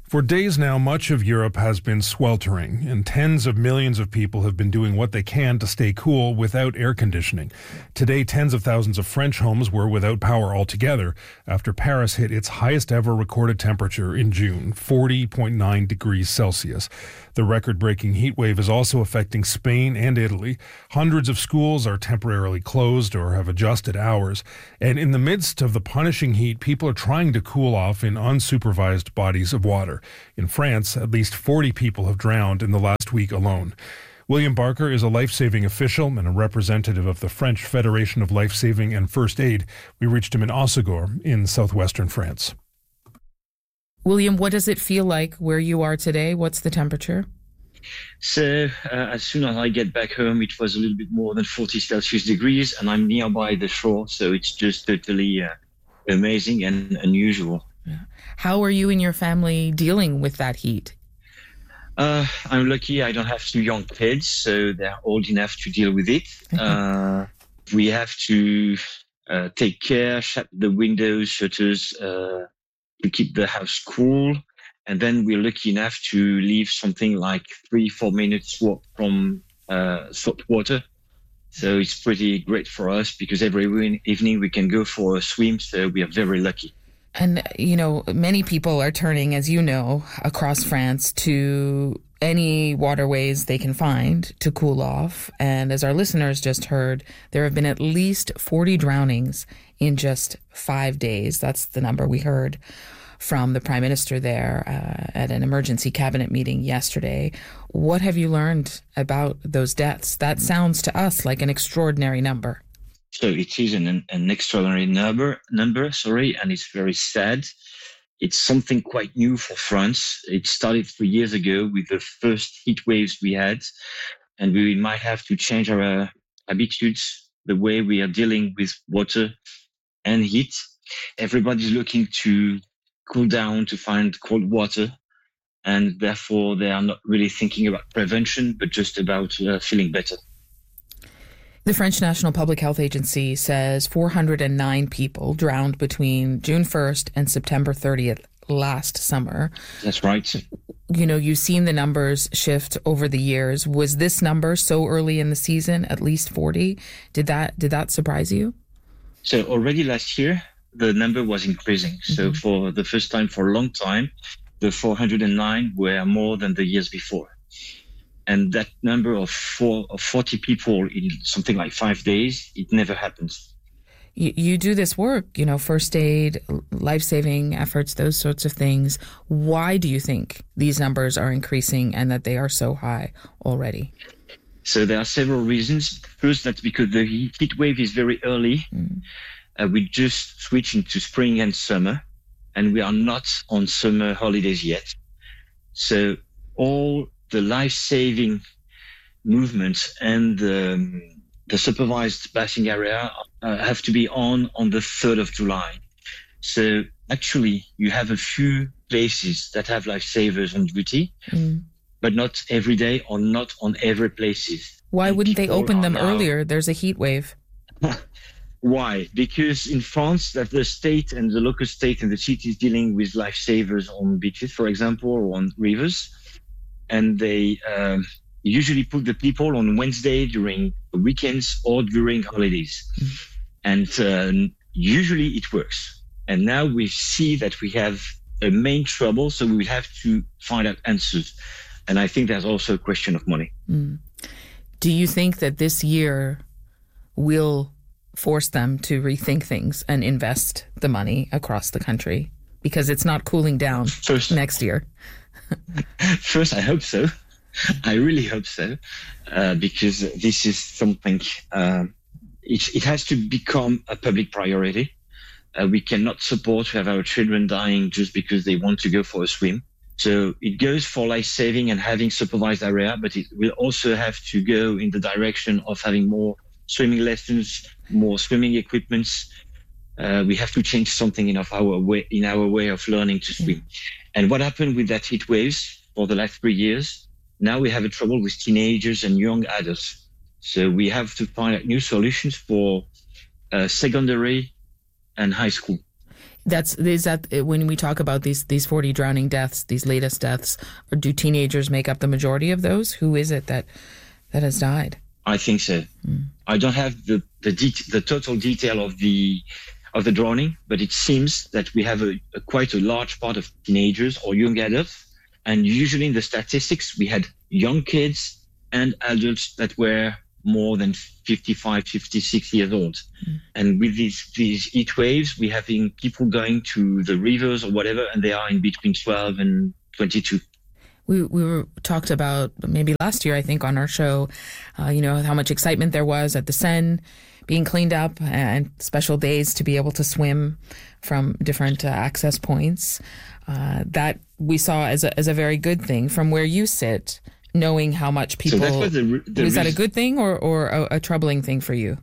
For days now, much of Europe has been sweltering, and tens of millions of people have been doing what they can to stay cool without air conditioning. Today, tens of thousands of French homes were without power altogether after Paris hit its highest ever recorded temperature in June, 40.9 degrees Celsius. The record-breaking heat wave is also affecting Spain and Italy. Hundreds of schools are temporarily closed or have adjusted hours. And in the midst of the punishing heat, people are trying to cool off in unsupervised bodies of water. In France, at least 40 people have drowned in the last week alone. William Barker is a life-saving official and a representative of the French Federation of Life-Saving and First Aid. We reached him in Osegor in southwestern France. William, what does it feel like where you are today? What's the temperature? So as soon as I get back home, it was a little bit more than 40 Celsius degrees, and I'm nearby the shore, so it's just totally amazing and unusual. Yeah. How are you and your family dealing with that heat? I'm lucky I don't have two young kids, so they're old enough to deal with it. We have to take care, shut the windows, shutters, to keep the house cool. And then we're lucky enough to leave something like 3-4 minutes walk from salt water. So it's pretty great for us because every evening we can go for a swim. So we are very lucky. And, many people are turning, as you know, across France to any waterways they can find to cool off. And as our listeners just heard, there have been at least 40 drownings in just 5 days. That's the number we heard from the Prime Minister there at an emergency cabinet meeting yesterday. What have you learned about those deaths? That sounds to us like an extraordinary number. So it is an extraordinary number, and it's very sad. It's something quite new for France. It started 3 years ago with the first heat waves we had, and we might have to change our habitudes, the way we are dealing with water and heat. Everybody's looking to cool down, to find cold water, and therefore they are not really thinking about prevention, but just about feeling better. The French National Public Health Agency says 409 people drowned between June 1st and September 30th last summer. That's right. You've seen the numbers shift over the years. Was this number so early in the season, at least 40? Did that surprise you? So already last year, the number was increasing. Mm-hmm. So for the first time for a long time, the 409 were more than the years before. And that number of 40 people in something like 5 days, it never happens. You do this work, first aid, life-saving efforts, those sorts of things. Why do you think these numbers are increasing and that they are so high already? So there are several reasons. First, that's because the heat wave is very early. We just switched into spring and summer, and we are not on summer holidays yet. So all the life-saving movements and the supervised bathing area have to be on the 3rd of July. So actually, you have a few places that have lifesavers on duty, but not every day or not on every places. Why wouldn't they open them earlier? There's a heat wave. Why? Because in France, that the state and the local state and the city is dealing with lifesavers on beaches, for example, or on rivers. And they usually put the people on Wednesday during weekends or during holidays. And usually it works. And now we see that we have a main trouble, so we will have to find out answers. And I think there's also a question of money. Do you think that this year will force them to rethink things and invest the money across the country? Because it's not cooling down next year. First, I hope so. I really hope so, because this is something, it has to become a public priority. We cannot support to have our children dying just because they want to go for a swim. So it goes for life-saving and having supervised area, but it will also have to go in the direction of having more swimming lessons, more swimming equipments. We have to change something in our way of learning to swim. And what happened with that heat waves for the last 3 years? Now we have a trouble with teenagers and young adults. So we have to find out new solutions for secondary and high school. Is that when we talk about these 40 drowning deaths, these latest deaths, or do teenagers make up the majority of those? Who is it that has died? I think so. I don't have the total detail of the drowning, but it seems that we have quite a large part of teenagers or young adults. And usually in the statistics, we had young kids and adults that were more than 55, 56 years old. And with these heat waves, we're having people going to the rivers or whatever, and they are in between 12 and 22. We were talked about maybe last year, I think, on our show, how much excitement there was at the Seine being cleaned up and special days to be able to swim from different access points. That we saw as a very good thing from where you sit, knowing how much people... So that was that a good thing or a troubling thing for you?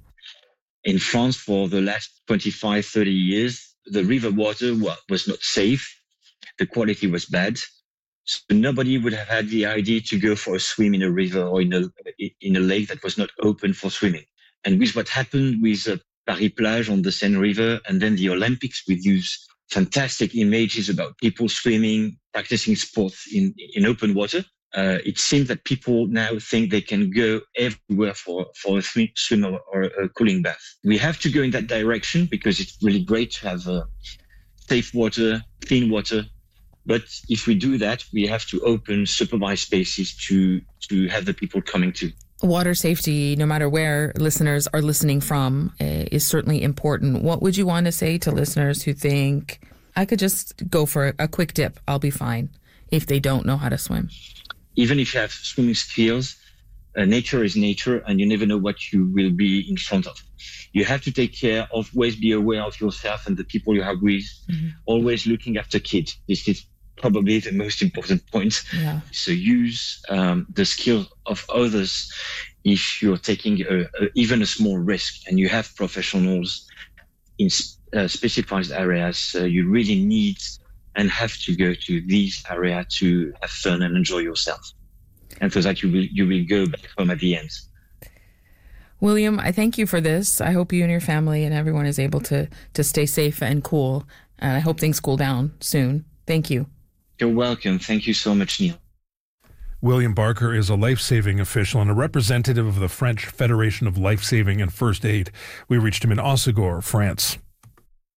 In France, for the last 25, 30 years, the river water was not safe. The quality was bad. So nobody would have had the idea to go for a swim in a river or in a lake that was not open for swimming. And with what happened with Paris Plage on the Seine River and then the Olympics, we use fantastic images about people swimming, practicing sports in open water. It seems that people now think they can go everywhere for a swim or a cooling bath. We have to go in that direction because it's really great to have safe water, clean water. But if we do that, we have to open supervised spaces to have the people coming to. Water safety, no matter where listeners are listening from, is certainly important. What would you want to say to listeners who think, I could just go for a quick dip, I'll be fine, if they don't know how to swim? Even if you have swimming skills, nature is nature, and you never know what you will be in front of. You have to take care, always be aware of yourself and the people you have with, always looking after kids. This is probably the most important point. Yeah. So use the skill of others if you're taking even a small risk, and you have professionals in specified areas. You really need and have to go to these areas to have fun and enjoy yourself. And for that, you will go back home at the end. William, I thank you for this. I hope you and your family and everyone is able to stay safe and cool. And I hope things cool down soon. Thank you. You're welcome. Thank you so much, Neil. William Barker is a life-saving official and a representative of the French Federation of Life-Saving and First Aid. We reached him in Ossigor, France.